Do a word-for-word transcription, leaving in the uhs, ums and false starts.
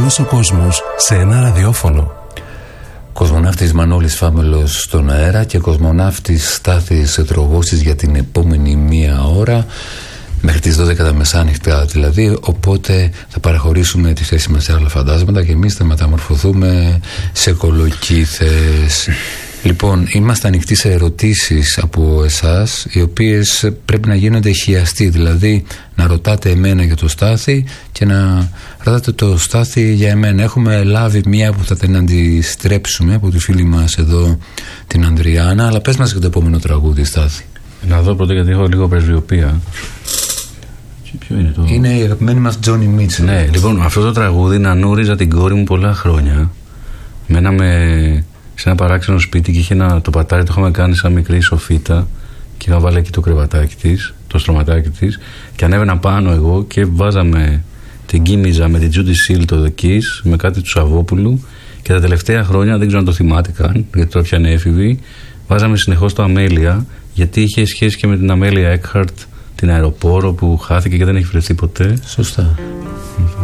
Όλος ο κόσμος σε ένα ραδιόφωνο. Κοσμοναύτης Μανώλης Φάμελος στον αέρα και κοσμοναύτης Στάθης Τρογώσης για την επόμενη μία ώρα, μέχρι τις δώδεκα τα μεσάνυχτα δηλαδή. Οπότε θα παραχωρήσουμε τη θέση μας σε άλλα φαντάσματα και εμείς θα μεταμορφωθούμε σε κολοκύθες. Λοιπόν, είμαστε ανοιχτοί σε ερωτήσεις από εσάς, οι οποίες πρέπει να γίνονται χιαστοί, δηλαδή να ρωτάτε εμένα για το Στάθη και να ρωτάτε το Στάθη για εμένα. Έχουμε λάβει μία που θα την αντιστρέψουμε από τη φίλη μας εδώ, την Ανδριάννα, αλλά πες μας και το επόμενο τραγούδι, Στάθη. Να δω πρώτα, γιατί έχω λίγο πρεσβειοποία. Ποιο είναι το... Είναι η αγαπημένη μας Τζόνι Μίτσελ. Ναι, λοιπόν, αυτό το τραγούδι να νούριζα την κόρη μου πολλά χρόνια. Μέναμε σε ένα παράξενο σπίτι και είχε ένα, το πατάρι το είχαμε κάνει σαν μικρή σοφίτα και είχα βάλει εκεί το κρεβατάκι της, το στρωματάκι της, και ανέβαινα πάνω εγώ και βάζαμε την Κίμιζα με την Τζούντι Σιλ, το The Kiss, με κάτι του Σαββόπουλου, και τα τελευταία χρόνια, δεν ξέρω αν το θυμάται καν, γιατί τώρα πια είναι έφηβη, βάζαμε συνεχώς το Αμέλεια, γιατί είχε σχέση και με την Αμέλεια Έκχαρτ, την αεροπόρο που χάθηκε και δεν έχει βρεθεί ποτέ. Σωστά.